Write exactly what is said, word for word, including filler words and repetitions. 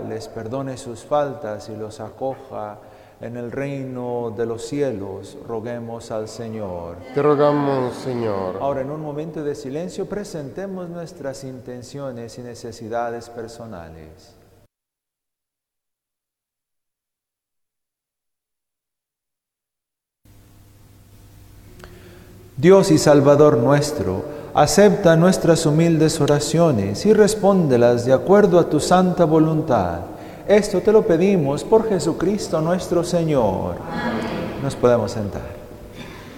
les perdone sus faltas y los acoja en el reino de los cielos. Roguemos al Señor. Te rogamos, Señor. Ahora, en un momento de silencio, presentemos nuestras intenciones y necesidades personales. Dios y Salvador nuestro, acepta nuestras humildes oraciones y respóndelas de acuerdo a tu santa voluntad. Esto te lo pedimos por Jesucristo nuestro Señor. Amén. Nos podemos sentar.